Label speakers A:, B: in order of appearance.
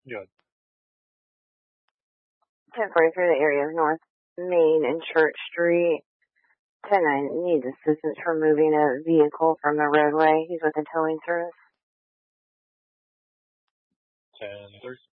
A: Good.
B: 1043, the area of North Main and Church Street. 10-9 needs assistance for moving a vehicle from the roadway. He's with a towing service.
A: 10-3.